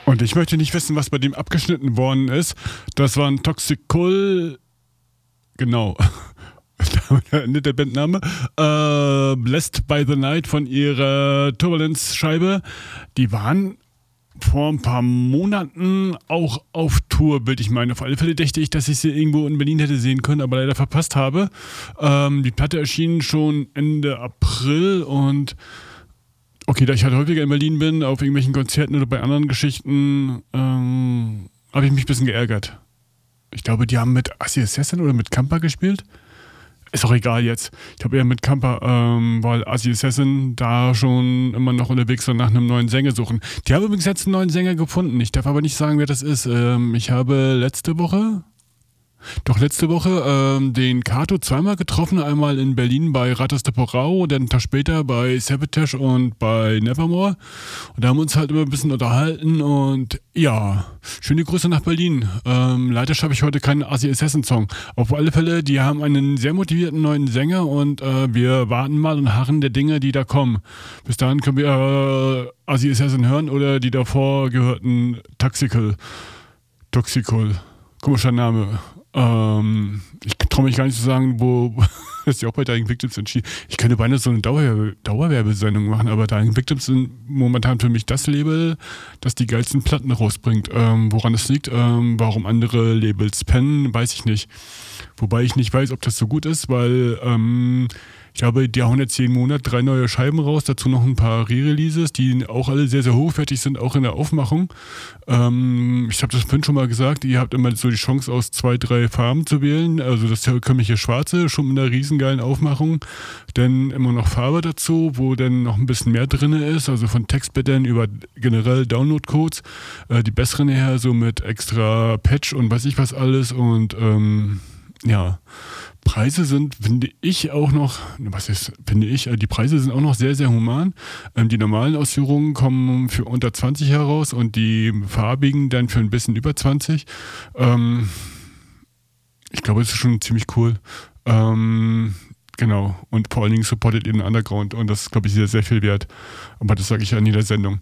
Und ich möchte nicht wissen, was bei dem abgeschnitten worden ist. Das war ein Toxic-Cool. Genau. Der Bandname. Blessed by the Night von ihrer Turbulence-Scheibe. Die waren vor ein paar Monaten auch auf Tour, bilde ich meine. Auf alle Fälle dachte ich, dass ich sie irgendwo in Berlin hätte sehen können, aber leider verpasst habe. Die Platte erschien schon Ende April und okay, da ich halt häufiger in Berlin bin, auf irgendwelchen Konzerten oder bei anderen Geschichten, habe ich mich ein bisschen geärgert. Ich glaube, die haben mit Assi Assassin oder mit Kampa gespielt. Ist auch egal jetzt. Ich glaube eher mit Kampa, weil Assi Assassin da schon immer noch unterwegs war nach einem neuen Sänger suchen. Die haben übrigens jetzt einen neuen Sänger gefunden. Ich darf aber nicht sagen, wer das ist. Ich habe letzte Woche den Kato zweimal getroffen. Einmal in Berlin bei Ratas de Porau, dann einen Tag später bei Sabotage und bei Nevermore. Und da haben wir uns halt immer ein bisschen unterhalten und ja, schöne Grüße nach Berlin. Leider schaffe ich heute keinen Assi Assassin Song. Auf alle Fälle, die haben einen sehr motivierten neuen Sänger und wir warten mal und harren der Dinge, die da kommen. Bis dahin können wir Assi Assassin hören oder die davor gehörten Toxical. Komischer Name. Ich traue mich gar nicht zu sagen, wo das ist ja auch bei Dying Victims entschieden. Ich könnte beinahe so eine Dauerwerbesendung machen, aber Dying Victims sind momentan für mich das Label, das die geilsten Platten rausbringt. Woran das liegt, warum andere Labels pennen, weiß ich nicht. Wobei ich nicht weiß, ob das so gut ist, weil ich glaube, die hauen jetzt jeden Monat 3 neue Scheiben raus, dazu noch ein paar Re-Releases, die auch alle sehr, sehr hochwertig sind, auch in der Aufmachung. Ich habe das vorhin schon mal gesagt, ihr habt immer so die Chance aus 2, 3 Farben zu wählen, also das herkömmliche Schwarze, schon mit einer riesengeilen Aufmachung, dann immer noch Farbe dazu, wo dann noch ein bisschen mehr drin ist, also von Textblättern über generell Download-Codes, die besseren her, so mit extra Patch und weiß ich was alles und ja, Preise sind, finde ich, auch noch, die Preise sind auch noch sehr, sehr human. Die normalen Ausführungen kommen für unter 20 heraus und die farbigen dann für ein bisschen über 20. Ich glaube, es ist schon ziemlich cool. Genau, und vor allen Dingen supportet ihr den Underground und das ist, glaube ich, sehr, sehr viel wert. Aber das sage ich ja in jeder Sendung.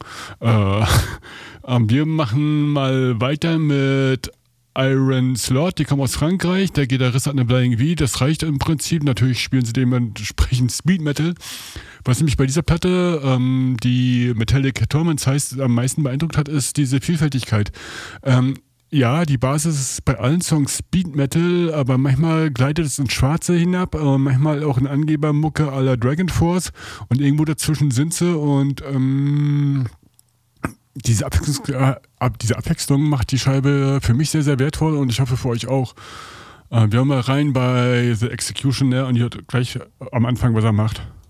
Wir machen mal weiter mit Iron Slot, die kommen aus Frankreich, der Gitarrist hat eine Flying V, das reicht im Prinzip, natürlich spielen sie dementsprechend Speed Metal. Was nämlich bei dieser Platte, die Metallic Torments heißt, am meisten beeindruckt hat, ist diese Vielfältigkeit. Ja, die Basis ist bei allen Songs Speed Metal, aber manchmal gleitet es ins Schwarze hinab, manchmal auch in Angebermucke à la Dragon Force und irgendwo dazwischen sind sie und diese Abwechslung macht die Scheibe für mich sehr, sehr wertvoll und ich hoffe für euch auch. Wir hören mal rein bei The Executioner und ihr hört gleich am Anfang, was er macht.